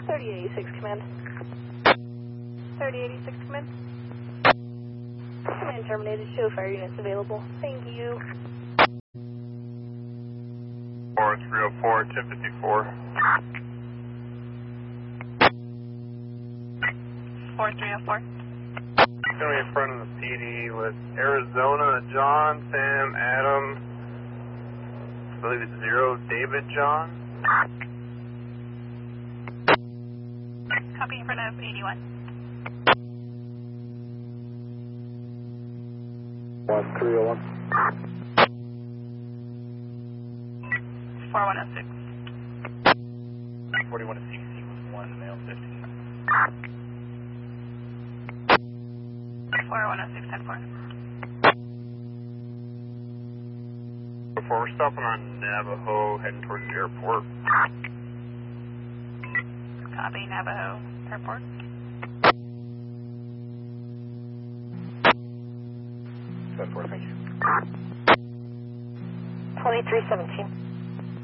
3086, command. 3086, command. Command terminated. Show fire units available. Thank you. 4304, 1054. 4304. Going to be in front of the PD with Arizona, John, Sam, Adam, I believe it's 0, David, John. Copy in front of 81. 1301. 4106. 41 to CC was 1, male 15. 4106, 10-4. Before we're stopping on Navajo, heading towards the airport. Copy, Navajo Airport. 10-4, thank you. 2317.